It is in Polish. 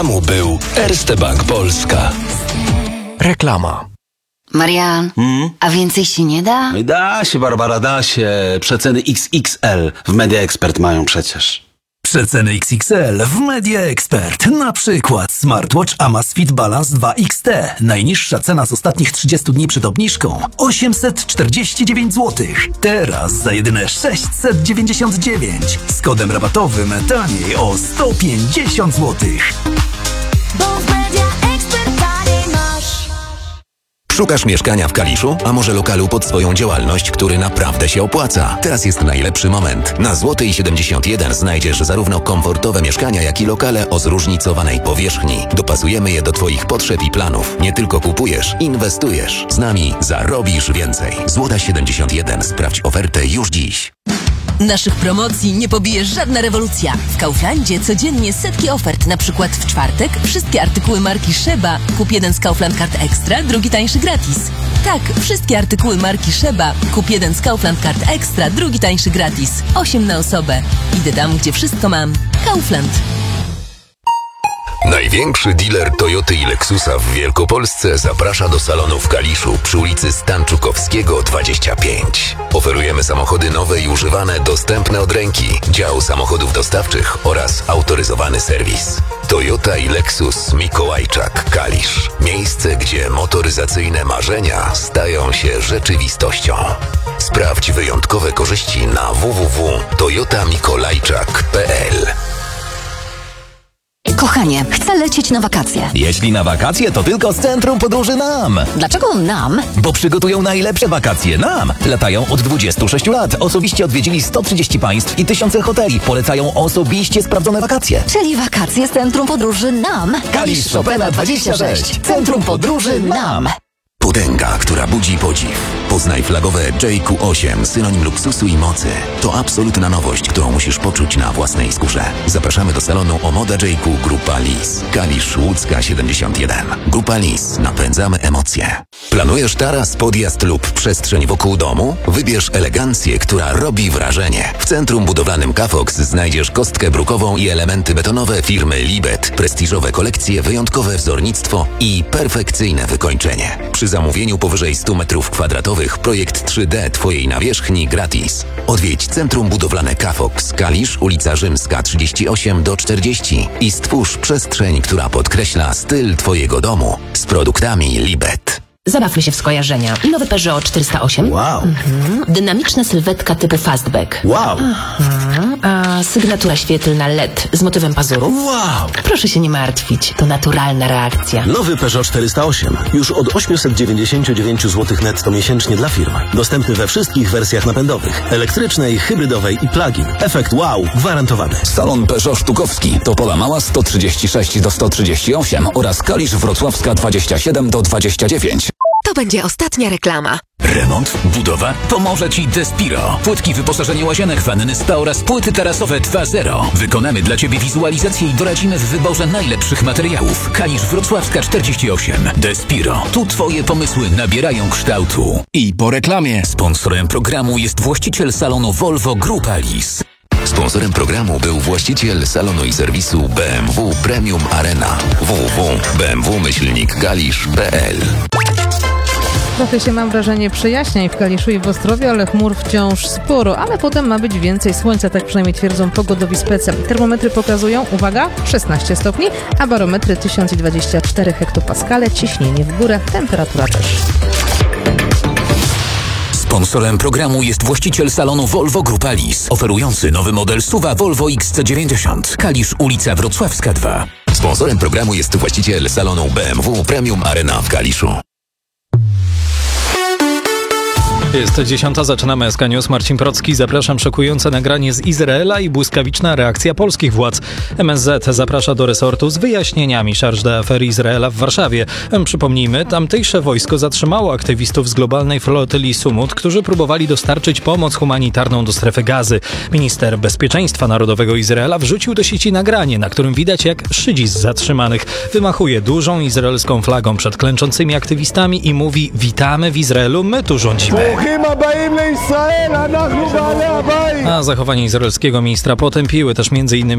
Był Erste Bank Polska. Reklama. Marian, a więcej się nie da? Da się, Barbara, da się. Przeceny XXL w Media Expert mają przecież. Przeceny XXL w Media Expert. Na przykład smartwatch Amazfit Balance 2 XT. Najniższa cena z ostatnich 30 dni przed obniżką 849 zł. Teraz za jedyne 699. Z kodem rabatowym taniej o 150 zł. Bo w Media Expert taniej masz. Szukasz mieszkania w Kaliszu? A może lokalu pod swoją działalność, który naprawdę się opłaca? Teraz jest najlepszy moment. Na Złotej 71 znajdziesz zarówno komfortowe mieszkania, jak i lokale o zróżnicowanej powierzchni. Dopasujemy je do Twoich potrzeb i planów. Nie tylko kupujesz, inwestujesz. Z nami zarobisz więcej. Złota 71. Sprawdź ofertę już dziś. Naszych promocji nie pobije żadna rewolucja. W Kauflandzie codziennie setki ofert. Na przykład w czwartek wszystkie artykuły marki Szeba. Kup jeden z Kaufland Card Extra, drugi tańszy gratis. Tak, wszystkie artykuły marki Szeba. Kup jeden z Kaufland Card Extra, drugi tańszy gratis. 8 na osobę. Idę tam, gdzie wszystko mam. Kaufland. Największy dealer Toyoty i Lexusa w Wielkopolsce zaprasza do salonu w Kaliszu przy ulicy Stanczukowskiego 25. Oferujemy samochody nowe i używane, dostępne od ręki, dział samochodów dostawczych oraz autoryzowany serwis. Toyota i Lexus Mikołajczak, Kalisz. Miejsce, gdzie motoryzacyjne marzenia stają się rzeczywistością. Sprawdź wyjątkowe korzyści na www.toyotamikolajczak.pl. Kochanie, chcę lecieć na wakacje. Jeśli na wakacje, to tylko z Centrum Podróży NAM. Dlaczego nam? Bo przygotują najlepsze wakacje NAM. Latają od 26 lat. Osobiście odwiedzili 130 państw i tysiące hoteli. Polecają osobiście sprawdzone wakacje. Czyli wakacje z Centrum Podróży nam. Kalisz Chopina 26. Centrum Podróży NAM. Potęga, która budzi podziw. Poznaj flagowe JQ8, synonim luksusu i mocy. To absolutna nowość, którą musisz poczuć na własnej skórze. Zapraszamy do salonu Omoda JQ Grupa Lis. Kalisz Łódzka 71. Grupa Lis. Napędzamy emocje. Planujesz taras, podjazd lub przestrzeń wokół domu? Wybierz elegancję, która robi wrażenie. W centrum budowlanym Cafox znajdziesz kostkę brukową i elementy betonowe firmy Libet, prestiżowe kolekcje, wyjątkowe wzornictwo i perfekcyjne wykończenie. Przy zamówieniu powyżej 100 m2 projekt 3D Twojej nawierzchni gratis. Odwiedź Centrum Budowlane Cafox, Kalisz, ulica Rzymska 38-40 i stwórz przestrzeń, która podkreśla styl Twojego domu z produktami Libet. Zabawmy się w skojarzenia. Nowy Peugeot 408. Wow. Dynamiczna sylwetka typu fastback. Wow. A sygnatura świetlna LED z motywem pazurów. Wow. Proszę się nie martwić, to naturalna reakcja. Nowy Peugeot 408. Już od 899 zł netto miesięcznie dla firm. Dostępny we wszystkich wersjach napędowych. Elektrycznej, hybrydowej i plug-in. Efekt wow gwarantowany. Salon Peugeot Sztukowski, Topola Mała 136-138 oraz Kalisz Wrocławska 27-29. To będzie ostatnia reklama. Remont, budowa? Pomoże Ci Despiro. Płytki wyposażenie łazienek, wanny spa oraz płyty tarasowe 2.0. Wykonamy dla Ciebie wizualizację i doradzimy w wyborze najlepszych materiałów. Kalisz Wrocławska 48. Despiro. Tu Twoje pomysły nabierają kształtu. I po reklamie. Sponsorem programu jest właściciel salonu Volvo Grupa Lis. Sponsorem programu był właściciel salonu i serwisu BMW Premium Arena. www.bmw-kalisz.pl. Trochę się, mam wrażenie, przejaśnia i w Kaliszu, i w Ostrowie, ale chmur wciąż sporo, ale potem ma być więcej słońca, tak przynajmniej twierdzą pogodowi spece. Termometry pokazują, uwaga, 16 stopni, a barometry 1024 hektopaskale, ciśnienie w górę, temperatura też. Sponsorem programu jest właściciel salonu Volvo Grupa Lis, oferujący nowy model SUV-a Volvo XC90. Kalisz, ulica Wrocławska 2. Sponsorem programu jest właściciel salonu BMW Premium Arena w Kaliszu. Jest 10, zaczynamy SK News. Marcin Procki, zapraszam. Szokujące nagranie z Izraela i błyskawiczna reakcja polskich władz. MSZ zaprasza do resortu z wyjaśnieniami charge d'affaires Izraela w Warszawie. Przypomnijmy, tamtejsze wojsko zatrzymało aktywistów z globalnej flotyli Sumut, którzy próbowali dostarczyć pomoc humanitarną do strefy Gazy. Minister Bezpieczeństwa Narodowego Izraela wrzucił do sieci nagranie, na którym widać, jak szydzi z zatrzymanych wymachuje dużą izraelską flagą przed klęczącymi aktywistami i mówi: witamy w Izraelu, my tu rządzimy. A zachowanie izraelskiego ministra potępiły też m.in.